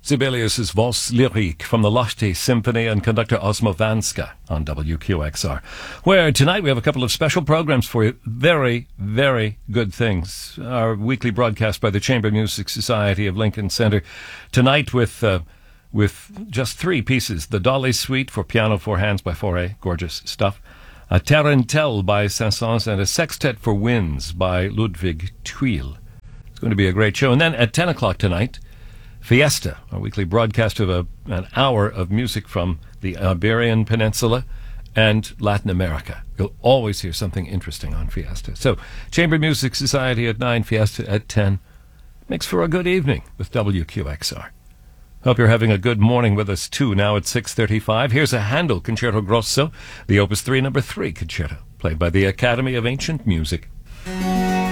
Sibelius's Voss Lyrique from the Lahti Symphony and conductor Osmo Vanska on WQXR, where tonight we have a couple of special programs for you. Very, very good things. Our weekly broadcast by the Chamber Music Society of Lincoln Center tonight with just three pieces. The Dolly Suite for piano, four hands by Fauré, gorgeous stuff. A Tarentelle by Saint-Saëns and a Sextet for Winds by Ludwig Thuil. It's going to be a great show. And then at 10 o'clock tonight, Fiesta, our weekly broadcast of an hour of music from the Iberian Peninsula and Latin America. You'll always hear something interesting on Fiesta. So, Chamber Music Society at 9, Fiesta at 10. Makes for a good evening with WQXR. Hope you're having a good morning with us, too, now at 6:35. Here's a Handel Concerto Grosso, the Opus 3 No. 3 concerto, played by the Academy of Ancient Music.